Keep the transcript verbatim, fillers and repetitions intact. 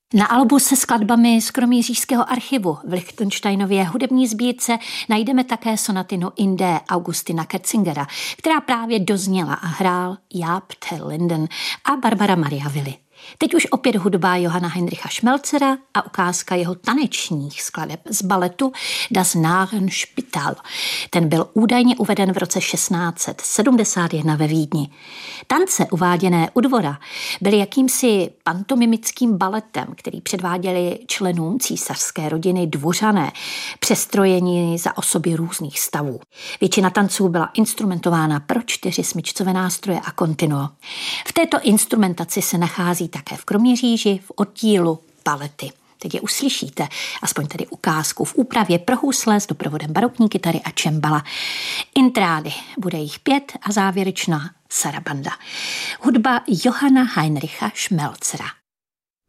Na albu se skladbami z Kroměřížského archivu v Lichtensteinově hudební sbírce najdeme také sonatinu in D Augustina Kerzingera, která právě dozněla a hrál Jaap ter Linden a Barbara Maria Willi. Teď už opět hudba Johanna Heinricha Schmelzera a ukázka jeho tanečních skladeb z baletu Das Narrenspital. Ten byl údajně uveden v roce šestnáct set sedmdesát jedna ve Vídni. Tance uváděné u dvora byly jakýmsi pantomimickým baletem, který předváděli členům císařské rodiny dvořané, přestrojeni za osoby různých stavů. Většina tanců byla instrumentována pro čtyři smyčcové nástroje a continuo. V této instrumentaci se nachází také v Kroměříži v oddílu balety. Teď je uslyšíte, aspoň tedy ukázku v úpravě pro housle s doprovodem barokní kytary a čembala. Intrády, bude jich pět a závěrečná sarabanda. Hudba Johanna Heinricha Schmelzera.